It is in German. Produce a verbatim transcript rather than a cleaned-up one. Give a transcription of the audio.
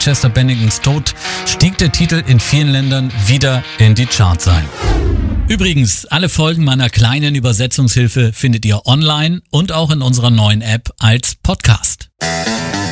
Chester Benningtons Tod stieg der Titel in vielen Ländern wieder in die Charts ein. Übrigens, alle Folgen meiner kleinen Übersetzungshilfe findet ihr online und auch in unserer neuen App als Podcast.